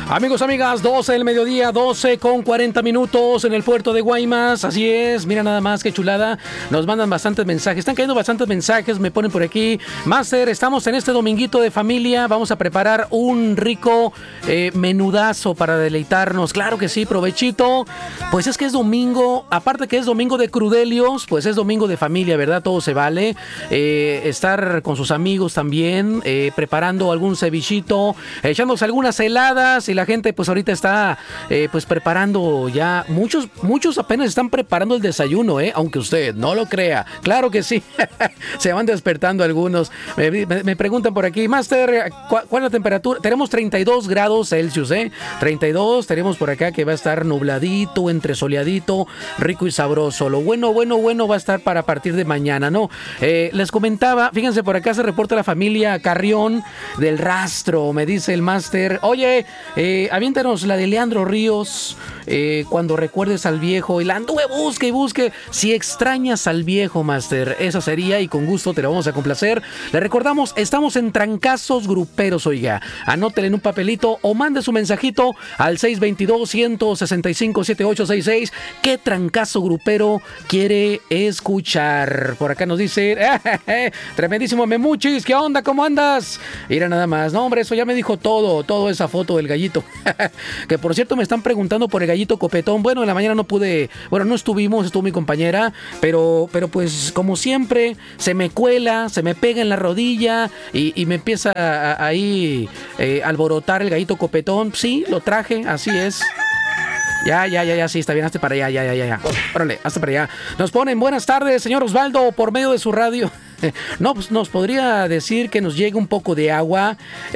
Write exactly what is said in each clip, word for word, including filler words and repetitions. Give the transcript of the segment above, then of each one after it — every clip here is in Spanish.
Amigos, amigas, doce del mediodía, doce con cuarenta minutos en el puerto de Guaymas. Así es, mira nada más qué chulada. Nos mandan bastantes mensajes, están cayendo bastantes mensajes, me ponen por aquí. Master, estamos en este dominguito de familia, vamos a preparar un rico eh, menudazo para deleitarnos. Claro que sí, provechito. Pues es que es domingo, aparte que es domingo de crudelios, pues es domingo de familia, ¿verdad? Todo se vale. Eh, estar con sus amigos también, eh, preparando algún cevichito, echándose algunas heladas. Y la gente pues ahorita está eh, pues preparando ya, muchos muchos apenas están preparando el desayuno, eh, aunque usted no lo crea, claro que sí. Se van despertando algunos. Me, me, me preguntan por aquí, Master, ¿cuál, ¿cuál es la temperatura? Tenemos treinta y dos grados Celsius, eh, treinta y dos, tenemos por acá que va a estar nubladito, entre soleadito, rico y sabroso. Lo bueno, bueno, bueno va a estar para partir de mañana, ¿no? Eh, les comentaba, fíjense, por acá se reporta la familia Carrión del Rastro, me dice el Master, oye, Eh, aviéntanos la de Leandro Ríos, eh, cuando recuerdes al viejo, y la anduve busque y busque, si extrañas al viejo, Master, esa sería, y con gusto te la vamos a complacer. Le recordamos, estamos en Trancazos Gruperos, oiga, anótele en un papelito o mande su mensajito al seis dos dos, uno seis cinco, siete ocho seis seis, ¿qué trancazo grupero quiere escuchar? Por acá nos dice, eh, tremendísimo Memuchis, ¿qué onda? ¿Cómo andas? Mira nada más, no hombre, eso ya me dijo todo, toda esa foto del gallito. Que por cierto me están preguntando por el gallito copetón. Bueno, en la mañana no pude, bueno, no estuvimos, estuvo mi compañera, pero, pero pues como siempre se me cuela, se me pega en la rodilla y, y me empieza a, a, ahí eh, alborotar el gallito copetón. Sí, lo traje, así es. Ya, ya, ya, ya, sí, está bien, hazte para allá, ya, ya, ya, ya. Órale, hazte para allá. Nos ponen, buenas tardes, señor Osvaldo, por medio de su radio. No, pues nos podría decir que nos llegue un poco de agua.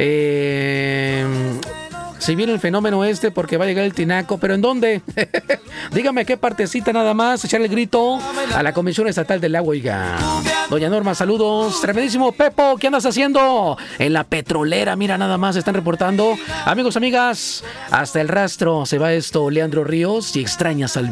Eh... Si viene el fenómeno este, porque va a llegar el tinaco, ¿pero en dónde? Dígame qué partecita nada más, echar el grito a la Comisión Estatal del Agua, oiga. Doña Norma, saludos. Tremendísimo Pepo, ¿qué andas haciendo? En la petrolera, mira nada más, están reportando. Amigos, amigas, hasta el rastro se va esto, Leandro Ríos, y extrañas al